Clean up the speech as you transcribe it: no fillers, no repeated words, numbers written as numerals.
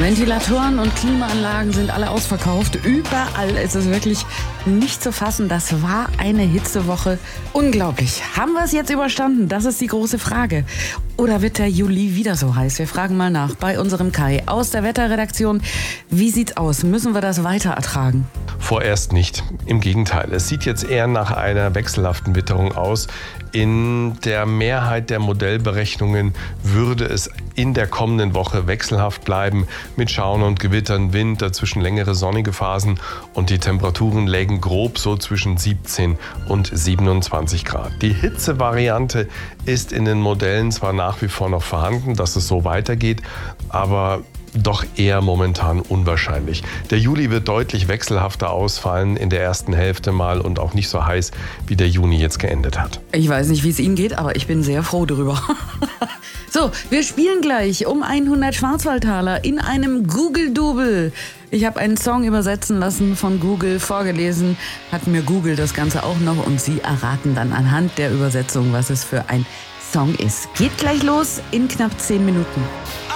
Ventilatoren und Klimaanlagen sind alle ausverkauft. Überall ist es wirklich nicht zu fassen. Das war eine Hitzewoche. Unglaublich. Haben wir es jetzt überstanden? Das ist die große Frage. Oder wird der Juli wieder so heiß? Wir fragen mal nach bei unserem Kai aus der Wetterredaktion. Wie sieht's aus? Müssen wir das weiter ertragen? Vorerst nicht. Im Gegenteil. Es sieht jetzt eher nach einer wechselhaften Witterung aus. In der Mehrheit der Modellberechnungen würde es in der kommenden Woche wechselhaft bleiben mit Schauern und Gewittern, Wind, dazwischen längere sonnige Phasen und die Temperaturen lägen grob so zwischen 17 und 27 Grad. Die Hitzevariante ist in den Modellen zwar nach wie vor noch vorhanden, dass es so weitergeht, aber doch eher momentan unwahrscheinlich. Der Juli wird deutlich wechselhafter ausfallen in der ersten Hälfte mal und auch nicht so heiß, wie der Juni jetzt geendet hat. Ich weiß nicht, wie es Ihnen geht, aber ich bin sehr froh darüber. So, wir spielen gleich um 100 Schwarzwaldtaler in einem Google-Double. Ich habe einen Song übersetzen lassen von Google, vorgelesen, hat mir Google das Ganze auch noch und Sie erraten dann anhand der Übersetzung, was es für ein Song ist. Geht gleich los in knapp 10 Minuten.